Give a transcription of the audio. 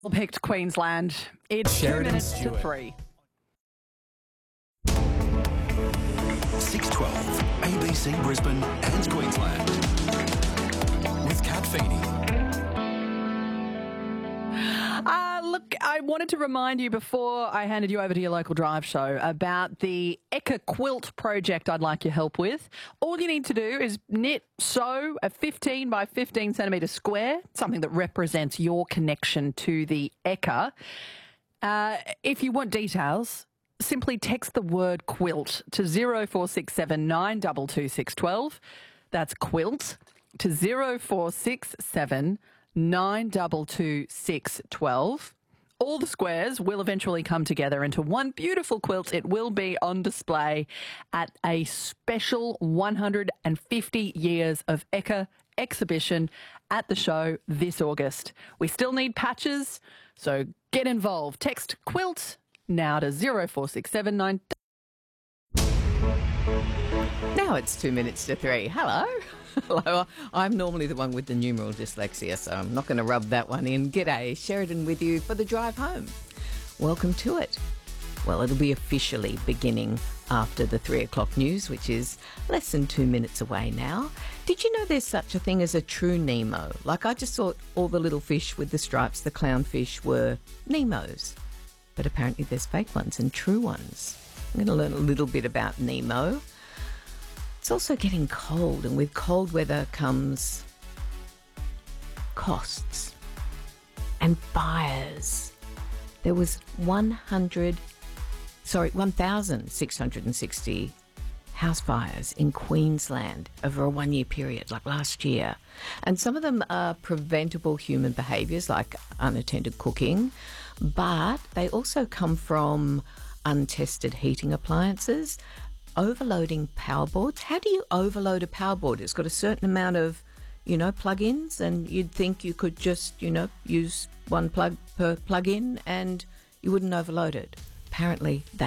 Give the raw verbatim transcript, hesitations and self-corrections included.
Picked Queensland. It's two Sheridan minutes Stewart. to three. six twelve, A B C Brisbane and Queensland. With Kat Feeney. Uh, look, I wanted to remind you before I handed you over to your local drive show about the Eka quilt project I'd like your help with. All you need to do is knit, sew a fifteen by fifteen centimetre square, something that represents your connection to the Eka. Uh, if you want details, simply text the word quilt to zero four six seven nine two two six one two. That's quilt to zero four six seven nine two two six one two. All the squares will eventually come together into one beautiful quilt. It will be on display at a special one hundred fifty years of Eka exhibition at the show this August. We still need patches, so get involved. Text quilt now to zero four six seven nine. Now it's two minutes to three. Hello. Hello. I'm normally the one with the numeral dyslexia, so I'm not going to rub that one in. G'day, Sheridan with you for the drive home. Welcome to it. Well, it'll be officially beginning after the three o'clock news, which is less than two minutes away now. Did you know there's such a thing as a true Nemo? Like, I just thought all the little fish with the stripes, the clownfish, were Nemos. But apparently there's fake ones and true ones. I'm going to learn a little bit about Nemo. It's also getting cold, and with cold weather comes costs and fires. There was one hundred, sorry, one thousand six hundred sixty house fires in Queensland over a one-year period, like last year. And some of them are preventable human behaviours, like unattended cooking, but they also come from untested heating appliances, overloading power boards. How do you overload a power board? It's got a certain amount of, you know, plug-ins, and you'd think you could just, you know, use one plug per plug-in and you wouldn't overload it. Apparently that